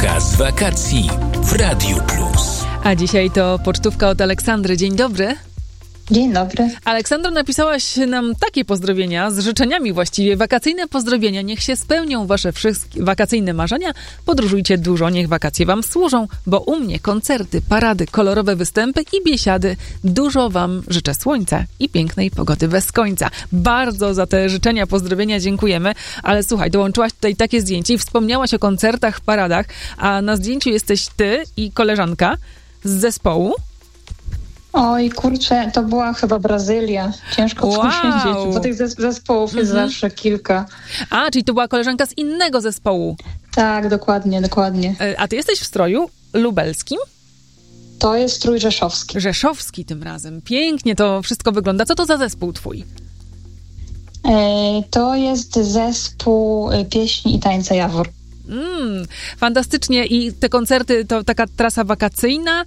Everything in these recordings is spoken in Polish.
Pocztówka z wakacji w Radiu Plus. A dzisiaj to pocztówka od Aleksandry. Dzień dobry. Dzień dobry. Aleksandro, napisałaś nam takie pozdrowienia, z życzeniami właściwie. Wakacyjne pozdrowienia. Niech się spełnią wasze wszystkie wakacyjne marzenia. Podróżujcie dużo, niech wakacje wam służą, bo u mnie koncerty, parady, kolorowe występy i biesiady. Dużo wam życzę słońca i pięknej pogody bez końca. Bardzo za te życzenia, pozdrowienia dziękujemy. Ale słuchaj, dołączyłaś tutaj takie zdjęcie i wspomniałaś o koncertach, paradach, a na zdjęciu jesteś ty i koleżanka z zespołu. Oj, kurczę, to była chyba Brazylia. Ciężko powiedzieć, bo tych zespołów jest zawsze kilka. A, czyli to była koleżanka z innego zespołu. Tak, dokładnie. A ty jesteś w stroju lubelskim? To jest strój rzeszowski. Rzeszowski tym razem. Pięknie to wszystko wygląda. Co to za zespół twój? To jest zespół pieśni i tańca Jawor. Fantastycznie. I te koncerty to taka trasa wakacyjna?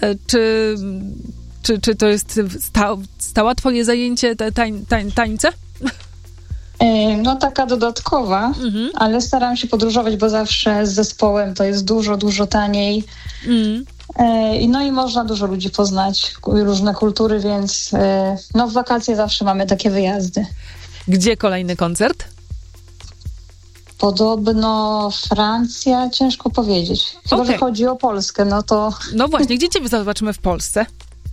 Czy to jest stała twoje zajęcie, te tańce? No taka dodatkowa, ale staram się podróżować, bo zawsze z zespołem to jest dużo taniej. No i można dużo ludzi poznać, różne kultury, więc w wakacje zawsze mamy takie wyjazdy. Gdzie kolejny koncert? Podobno Francja, ciężko powiedzieć. Chyba, że chodzi o Polskę, no to... No właśnie, gdzie ciebie zobaczymy w Polsce?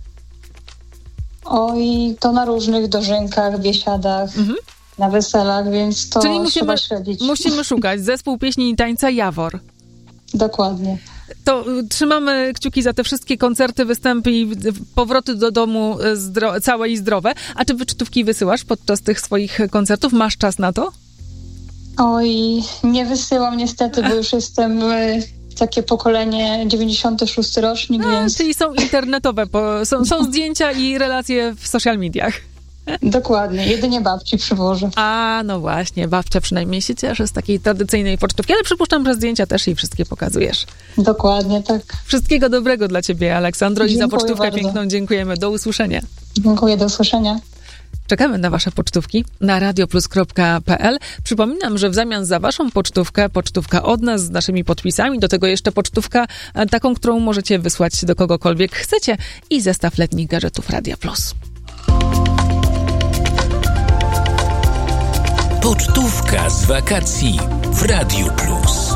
Oj, to na różnych dożynkach, biesiadach, na weselach, więc to trzeba śledzić. Musimy szukać. Zespół pieśni i tańca Jawor. Dokładnie. To trzymamy kciuki za te wszystkie koncerty, występy i powroty do domu całe i zdrowe. A czy wycztówki wysyłasz podczas tych swoich koncertów? Masz czas na to? Oj, nie wysyłam niestety, bo już jestem takie pokolenie 96 rocznik, więc... Czyli są internetowe, są zdjęcia i relacje w social mediach. Dokładnie, jedynie babci przywożę. A, no właśnie, babcia przynajmniej się cieszy z takiej tradycyjnej pocztówki, ale przypuszczam, że zdjęcia też jej wszystkie pokazujesz. Dokładnie, tak. Wszystkiego dobrego dla ciebie, Aleksandro, i za pocztówkę bardzo piękną dziękujemy. Do usłyszenia. Dziękuję, do usłyszenia. Czekamy na wasze pocztówki na radioplus.pl. Przypominam, że w zamian za waszą pocztówkę, pocztówka od nas z naszymi podpisami, do tego jeszcze pocztówka taką, którą możecie wysłać do kogokolwiek chcecie i zestaw letnich gadżetów Radia Plus. Pocztówka z wakacji w Radiu Plus.